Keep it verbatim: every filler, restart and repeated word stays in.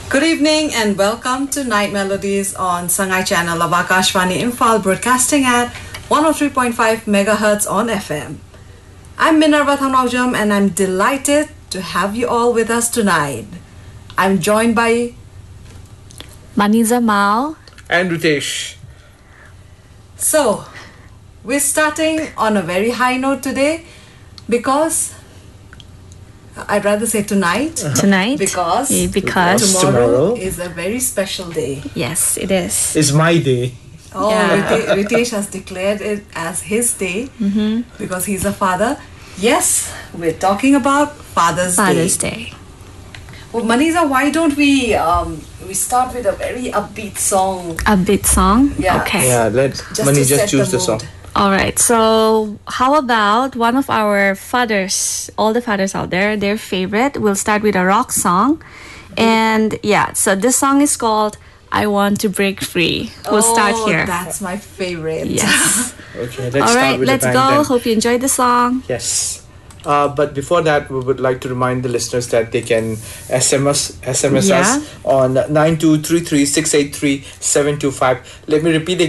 Good evening and welcome to Night Melodies on Sangai Channel of Akashvani Imphal, broadcasting at one oh three point five megahertz on F M. I'm Minerva Thanaujam and I'm delighted to have you all with us tonight. I'm joined by Maniza Mao and Ritesh. So, we're starting on a very high note today because I'd rather say tonight. Tonight. Because, yeah, because tomorrow, tomorrow is a very special day. Yes, it is. It's my day. Oh, Yeah. Rite- Ritesh has declared it as his day Mm-hmm. because he's a father. Yes, we're talking about Father's, Father's Day. Day. Well, Maniza, why don't we um, we start with a very upbeat song? A bit song? Yeah. Okay. Yeah, let Just Mani to just set choose the the song. mood. All right. So, how about one of our fathers, all the fathers out there, their favorite? We'll start with a rock song. And yeah, so this song is called I Want to Break Free. We'll oh, start here. That's my favorite. Yes. Okay, let's All start right, with let's the go. bang then. Hope you enjoyed the song. Yes. Uh, but before that, we would like to remind the listeners that they can S M S S M S Yeah. us on nine two three three six eight three seven two five. Let me repeat